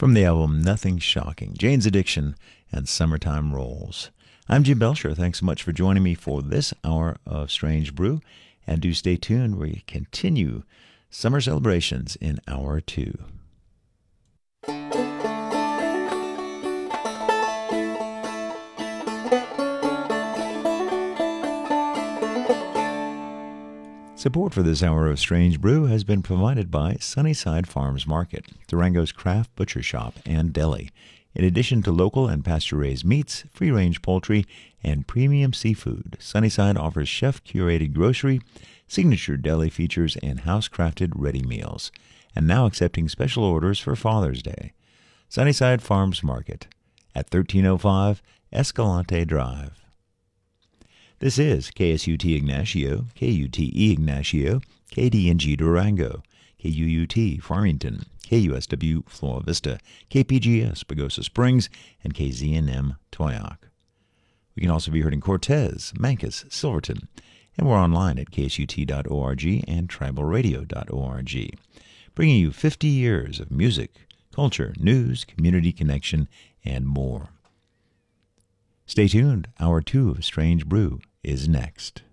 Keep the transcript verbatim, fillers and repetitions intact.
From the album Nothing Shocking, Jane's Addiction and Summertime Rolls. I'm Jim Belcher. Thanks so much for joining me for this hour of Strange Brew. And do stay tuned where we continue summer celebrations in hour two. Support for this hour of Strange Brew has been provided by Sunnyside Farms Market, Durango's craft butcher shop and deli. In addition to local and pasture-raised meats, free-range poultry, and premium seafood, Sunnyside offers chef-curated grocery, signature deli features, and house-crafted ready meals. And now accepting special orders for Father's Day. Sunnyside Farms Market at thirteen oh five Escalante Drive. This is K S U T Ignacio, K U T E Ignacio, K D N G Durango, K U U T Farmington, K U S W Flora Vista, K P G S Pagosa Springs, and K Z N M Toyoak. We can also be heard in Cortez, Mancos, Silverton, and we're online at K S U T dot org and tribal radio dot org, bringing you fifty years of music, culture, news, community connection, and more. Stay tuned. Hour two of Strange Brew is next.